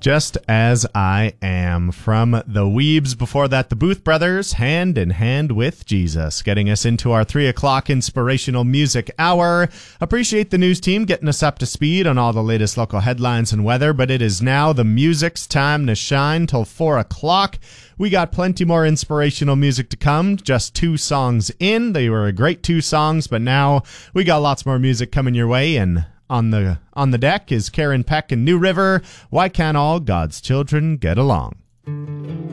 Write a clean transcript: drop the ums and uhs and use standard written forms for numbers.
Just As I Am from the Weebs. Before that, the Booth Brothers, Hand in Hand with Jesus, getting us into our 3 o'clock inspirational music hour. Appreciate the news team getting us up to speed on all the latest local headlines and weather, but it is now the music's time to shine till 4 o'clock. We got plenty more inspirational music to come, just 2 songs in. They were a great 2 songs, but now we got lots more music coming your way, and on the deck is Karen Peck and New River. Why can't all God's children get along?